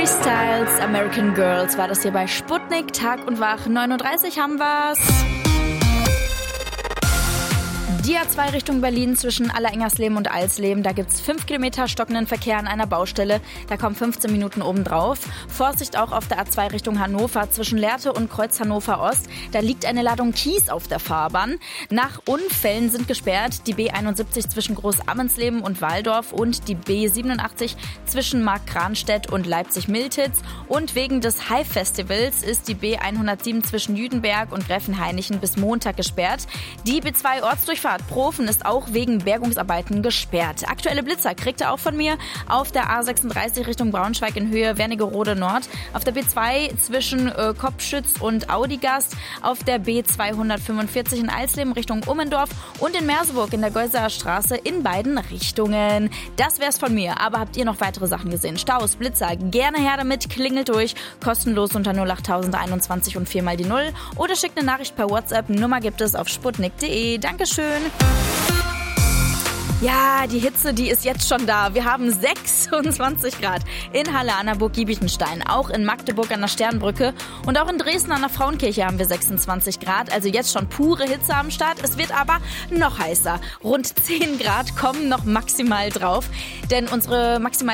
Styles, American Girls war das hier bei Sputnik, Tag und Wach. 9:30 haben wir's. Die A2 Richtung Berlin zwischen Allerengersleben und Alsleben. Da gibt's 5 Kilometer stockenden Verkehr an einer Baustelle. Da kommen 15 Minuten obendrauf. Vorsicht auch auf der A2 Richtung Hannover zwischen Lehrte und Kreuz Hannover Ost. Da liegt eine Ladung Kies auf der Fahrbahn. Nach Unfällen sind gesperrt die B71 zwischen Großammensleben und Walldorf und die B87 zwischen Markranstädt und Leipzig-Miltitz. Und wegen des High-Festivals ist die B107 zwischen Jüdenberg und Gräfenhainichen bis Montag gesperrt. Die B2 Ortsdurchfahrt Profen ist auch wegen Bergungsarbeiten gesperrt. Aktuelle Blitzer kriegt ihr auch von mir auf der A36 Richtung Braunschweig in Höhe Wernigerode Nord, auf der B2 zwischen Kopschütz und Audigast, auf der B245 in Alsleben Richtung Ummendorf und in Merseburg in der Geuseer Straße in beiden Richtungen. Das wär's von mir, aber habt ihr noch weitere Sachen gesehen? Staus, Blitzer, gerne her damit, klingelt durch, kostenlos unter 08021 und 4 mal die 0 oder schickt eine Nachricht per WhatsApp, Nummer gibt es auf sputnik.de. Dankeschön. Ja, die Hitze, die ist jetzt schon da. Wir haben 26 Grad in Halle an der Burg Giebichenstein, auch in Magdeburg an der Sternbrücke und auch in Dresden an der Frauenkirche haben wir 26 Grad. Also jetzt schon pure Hitze am Start. Es wird aber noch heißer. Rund 10 Grad kommen noch maximal drauf, denn unsere maximale